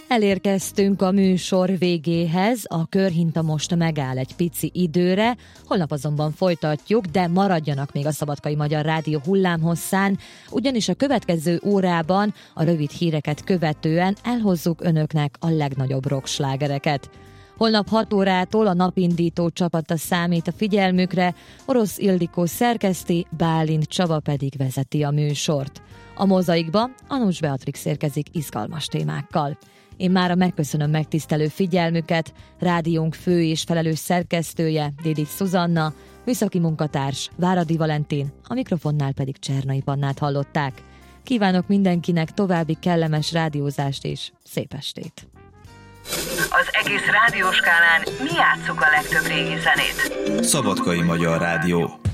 Elérkeztünk a műsor végéhez, a körhinta most megáll egy pici időre, holnap azonban folytatjuk, de maradjanak még a Szabadkai Magyar Rádió hullámhosszán, ugyanis a következő órában a rövid híreket követően elhozzuk önöknek a legnagyobb rockslágereket. Holnap 6 órától a napindító csapata számít a figyelmükre, Orosz Ildikó szerkeszti, Bálint Csaba pedig vezeti a műsort. A Mozaikba Anusz Beatrix érkezik izgalmas témákkal. Én mára megköszönöm megtisztelő figyelmüket, rádiónk fő és felelős szerkesztője Dédics Szuzanna, műszaki munkatárs Váradi Valentin, a mikrofonnál pedig Csernai Pannát hallották. Kívánok mindenkinek további kellemes rádiózást és szép estét! Az egész rádióskálán mi játsszuk a legtöbb régi zenét. Szabadkai Magyar Rádió.